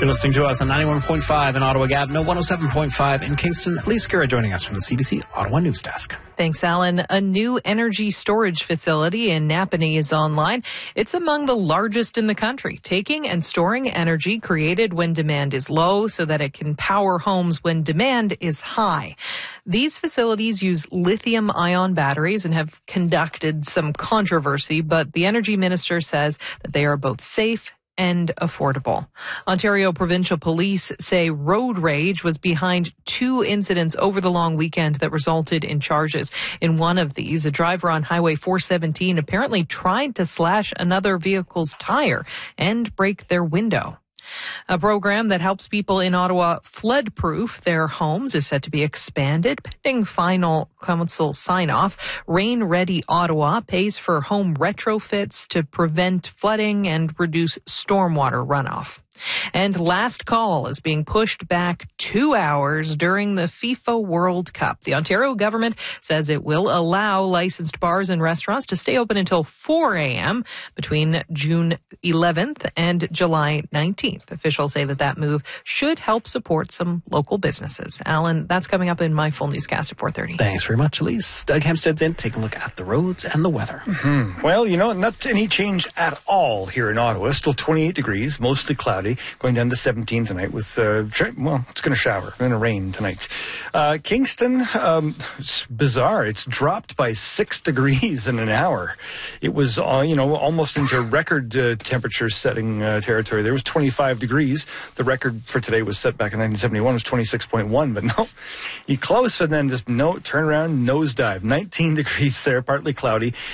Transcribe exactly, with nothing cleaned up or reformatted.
You're listening to us on ninety-one point five in Ottawa Gatineau, one oh seven point five in Kingston. Elise Guerra joining us from the C B C Ottawa News Desk. Thanks, Alan. A new energy storage facility in Napanee is online. It's among the largest in the country, taking and storing energy created when demand is low so that it can power homes when demand is high. These facilities use lithium-ion batteries and have conducted some controversy, but the energy minister says that they are both safe and affordable. Ontario Provincial Police say road rage was behind two incidents over the long weekend that resulted in charges. In one of these, a driver on Highway four seventeen apparently tried to slash another vehicle's tire and break their window. A program that helps people in Ottawa flood-proof their homes is set to be expanded, pending final council sign-off. Rain Ready Ottawa pays for home retrofits to prevent flooding and reduce stormwater runoff. And Last Call is being pushed back two hours during the FIFA World Cup. The Ontario government says it will allow licensed bars and restaurants to stay open until four a.m. between June eleventh and July nineteenth. Officials say that that move should help support some local businesses. Alan, that's coming up in my full newscast at four thirty. Thanks very much, Elise. Doug Hempstead's in. Take a look at the roads and the weather. Mm-hmm. Well, you know, not any change at all here in Ottawa. Still twenty-eight degrees, mostly cloudy. Going down to seventeen tonight with, uh, well, it's going to shower. It's going to rain tonight. Uh, Kingston, um, it's bizarre. It's dropped by six degrees in an hour. It was, uh, you know, almost into record uh, temperature setting uh, territory. There was twenty-five degrees. The record for today was set back in nineteen seventy-one, was twenty-six point one. But no, you close and then just no turn around, nosedive. nineteen degrees there, partly cloudy.